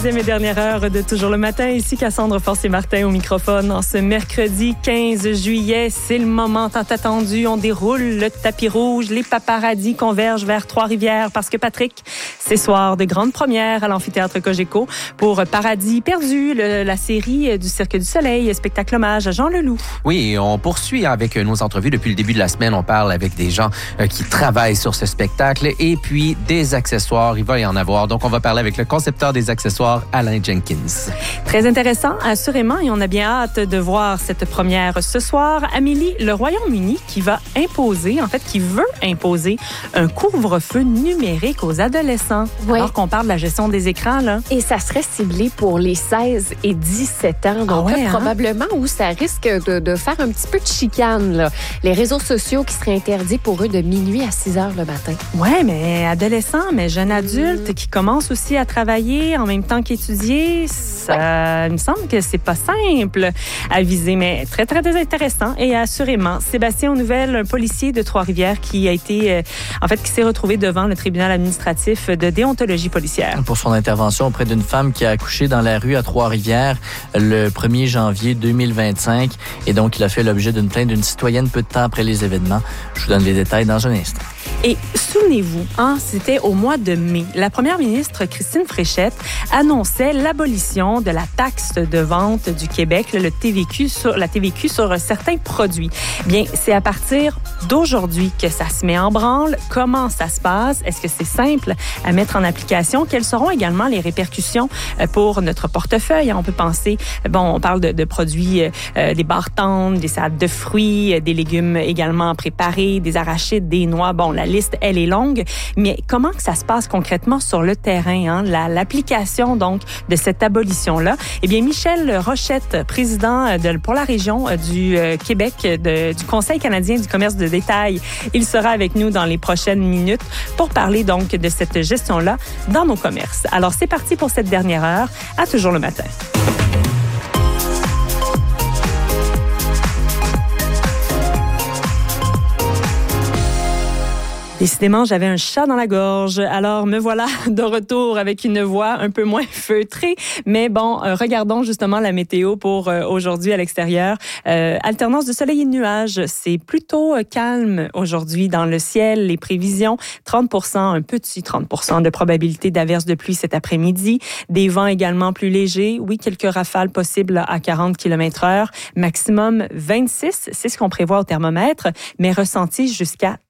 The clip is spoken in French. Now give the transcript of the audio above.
Deuxième et dernière heure de Toujours le matin, ici Cassandre Forcier-Martin au microphone. En ce mercredi 15 juillet, c'est le moment tant attendu. On déroule le tapis rouge. Les paparazzis convergent vers Trois-Rivières parce que Patrick, c'est soir de grande première à l'amphithéâtre Cogeco pour Paradis perdu, la série du Cirque du Soleil, spectacle hommage à Jean Leloup. Oui, on poursuit avec nos entrevues. Depuis le début de la semaine, on parle avec des gens qui travaillent sur ce spectacle et puis des accessoires. Il va y en avoir. Donc, on va parler avec le concepteur des accessoires, Alain Jenkins. Très intéressant, assurément, et on a bien hâte de voir cette première ce soir. Amélie, le Royaume-Uni qui veut imposer un couvre-feu numérique aux adolescents. Oui. Alors qu'on parle de la gestion des écrans, là. Et ça serait ciblé pour les 16 et 17 ans. Donc, probablement où ça risque de faire un petit peu de chicane, là. Les réseaux sociaux qui seraient interdits pour eux de minuit à 6 heures le matin. Oui, mais adolescents, mais jeunes adultes qui commencent aussi à travailler en même temps qu'étudier, ça il me semble que c'est pas simple à viser, mais très, très intéressant. Et assurément, Sébastien aux nouvelles, un policier de Trois-Rivières qui a été, qui s'est retrouvé devant le tribunal administratif de déontologie policière. Pour son intervention auprès d'une femme qui a accouché dans la rue à Trois-Rivières le 1er janvier 2025. Et donc, il a fait l'objet d'une plainte d'une citoyenne peu de temps après les événements. Je vous donne les détails dans un instant. Et souvenez-vous, c'était au mois de mai. La première ministre, Christine Fréchette, annonçait l'abolition de la taxe de vente du Québec, la TVQ sur certains produits. Bien, c'est à partir d'aujourd'hui que ça se met en branle. Comment ça se passe? Est-ce que c'est simple à mettre en application? Quelles seront également les répercussions pour notre portefeuille? On peut penser, on parle de produits, des barres tendres, des salades de fruits, des légumes également préparés, des arachides, des noix. Bon, la liste, elle est longue, mais comment que ça se passe concrètement sur le terrain, l'application donc de cette abolition-là? Eh bien, Michel Rochette, président pour la région du Québec, du Conseil canadien du commerce de détail, il sera avec nous dans les prochaines minutes pour parler donc de cette gestion-là dans nos commerces. Alors, c'est parti pour cette dernière heure. À Toujours le matin. Décidément, j'avais un chat dans la gorge. Alors, me voilà de retour avec une voix un peu moins feutrée. Mais regardons justement la météo pour aujourd'hui à l'extérieur. Alternance de soleil et de nuages. C'est plutôt calme aujourd'hui dans le ciel. Les prévisions, 30%, un petit 30% de probabilité d'averse de pluie cet après-midi. Des vents également plus légers. Oui, quelques rafales possibles à 40 km/h. Maximum 26, c'est ce qu'on prévoit au thermomètre, mais ressenti jusqu'à